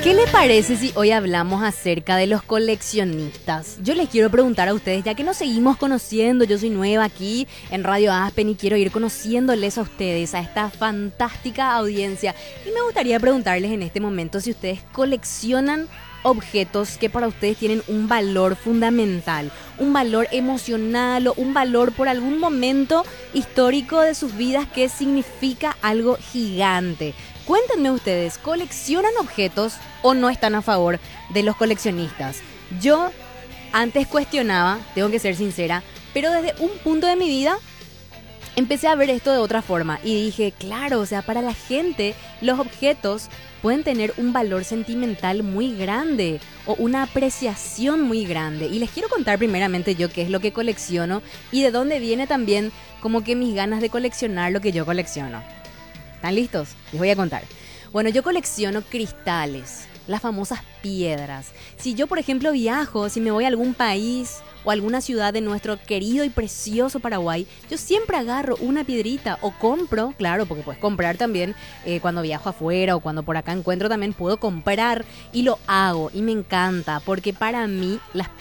¿Qué le parece si hoy hablamos acerca de los coleccionistas? Yo les quiero preguntar a ustedes, ya que nos seguimos conociendo, yo soy nueva aquí en Radio Aspen y quiero ir conociéndoles a ustedes, a esta fantástica audiencia. Y me gustaría preguntarles en este momento si ustedes coleccionan objetos que para ustedes tienen un valor fundamental, un valor emocional o un valor por algún momento histórico de sus vidas que significa algo gigante. Cuéntenme ustedes, ¿coleccionan objetos o no están a favor de los coleccionistas? Yo antes cuestionaba, tengo que ser sincera, pero desde un punto de mi vida empecé a ver esto de otra forma y dije, claro, o sea, para la gente los objetos pueden tener un valor sentimental muy grande o una apreciación muy grande. Y les quiero contar primeramente yo qué es lo que colecciono y de dónde viene también como que mis ganas de coleccionar lo que yo colecciono. ¿Están listos? Les voy a contar. Bueno, yo colecciono cristales, las famosas piedras. Si yo, por ejemplo, viajo, si me voy a algún país o alguna ciudad de nuestro querido y precioso Paraguay, yo siempre agarro una piedrita o compro, claro, porque puedes comprar también cuando viajo afuera o cuando por acá encuentro también puedo comprar y lo hago y me encanta porque para mí las